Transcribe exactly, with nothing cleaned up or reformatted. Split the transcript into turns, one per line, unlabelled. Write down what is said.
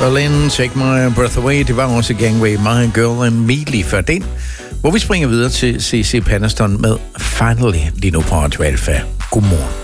Berlin, Take My Breath Away. Det var også Gangway, My Girl and Me før den, hvor vi springer videre til C C Peniston med Finally lige nu på Radio Alfa. Godmorgen.